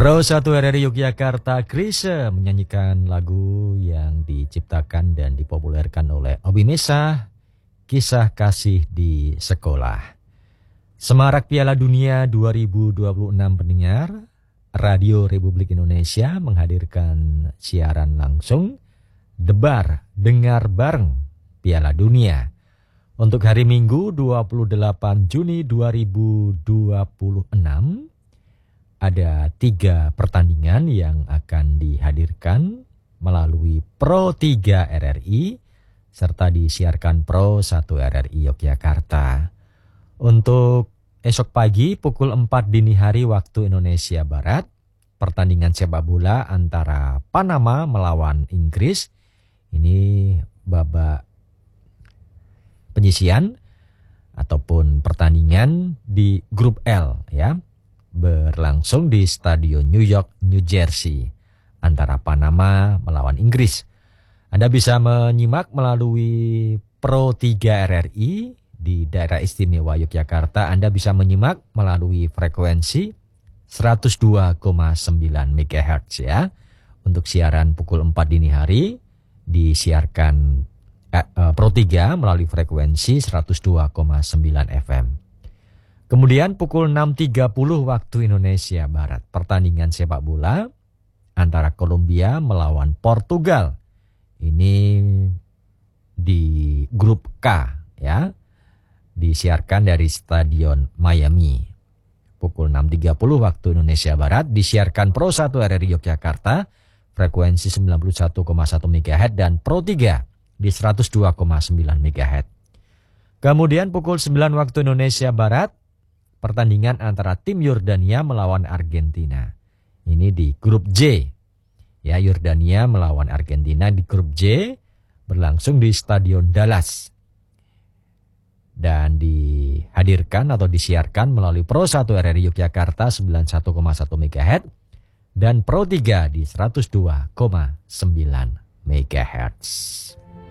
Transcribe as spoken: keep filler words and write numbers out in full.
Pro satu R R I Yogyakarta, Krisye menyanyikan lagu yang diciptakan dan dipopulerkan oleh Obi Mesa, Kisah Kasih di Sekolah. Semarak Piala Dunia dua ribu dua puluh enam pendengar, Radio Republik Indonesia menghadirkan siaran langsung Debar Dengar Bareng Piala Dunia. Untuk hari Minggu dua puluh delapan Juni dua ribu dua puluh enam, ada tiga pertandingan yang akan dihadirkan melalui Pro tiga R R I serta disiarkan Pro satu R R I Yogyakarta. Untuk esok pagi pukul empat dini hari waktu Indonesia Barat, pertandingan sepak bola antara Panama melawan Inggris. Ini babak penyisian ataupun pertandingan di grup L ya. Berlangsung di Stadion New York, New Jersey antara Panama melawan Inggris. Anda bisa menyimak melalui Pro tiga R R I di Daerah Istimewa Yogyakarta. Anda bisa menyimak melalui frekuensi seratus dua koma sembilan megahertz ya. Untuk siaran pukul empat dini hari disiarkan eh, eh, Pro tiga melalui frekuensi seratus dua koma sembilan F M. Kemudian pukul enam tiga puluh waktu Indonesia Barat, pertandingan sepak bola antara Kolombia melawan Portugal. Ini di grup K ya. Disiarkan dari Stadion Miami. Pukul enam tiga puluh waktu Indonesia Barat disiarkan Pro satu R R I Yogyakarta frekuensi sembilan puluh satu koma satu megahertz dan Pro tiga di seratus dua koma sembilan megahertz. Kemudian pukul sembilan waktu Indonesia Barat pertandingan antara tim Yordania melawan Argentina. Ini di grup J. Ya, Yordania melawan Argentina di grup J berlangsung di Stadion Dallas. Dan dihadirkan atau disiarkan melalui Pro satu R R I Yogyakarta sembilan puluh satu koma satu megahertz dan Pro tiga di seratus dua koma sembilan megahertz.